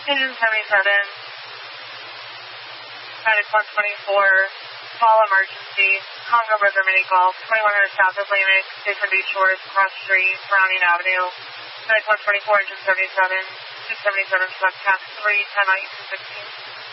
Engine 77, Medic 124, call emergency, Congo River Mini Golf, 2100 South Atlantic, Dayton Beach Shores, cross street, Browning Avenue, Medic 124, Engine 77, 277, truck, tax 3, 10 out, 216.